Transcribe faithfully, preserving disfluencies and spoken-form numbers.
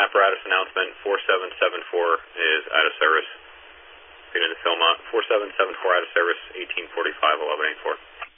apparatus announcement. four seven seven four is out of service. Get into Philmont. four seven seven four out of service, eighteen forty-five, eleven eighty-four.